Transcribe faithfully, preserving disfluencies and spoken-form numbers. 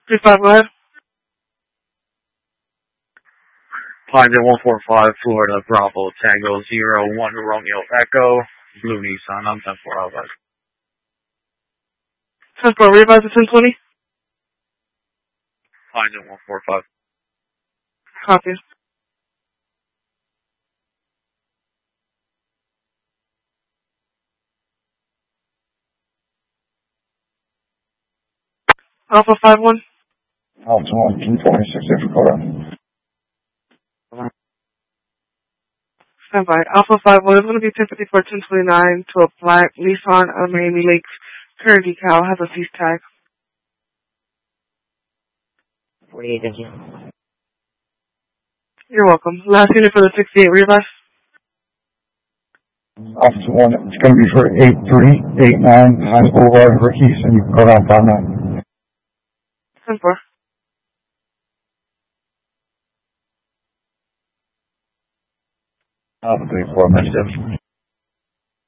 three five, go ahead. Pilot one four five, Florida, Bravo, Tango, zero one, Romeo, Echo, Blue Nissan, I'm ten four, Alvarez. ten four, revise to ten twenty. Pilot one four five. Copy. Alpha five one. Alpha one, two forty-six, Dakota. Stand by. Alpha five one is going to be ten fifty-four, ten twenty-nine to a black Nissan of Miami Lakes. Current decal has a cease tag. forty-eight, thank you. You're welcome. Last unit for the sixty-eight, revise. Alpha one, it's going to be for eight three eight nine High Boulevard, Rickies, and you can go down down that. ten four. Alpha three four, Mister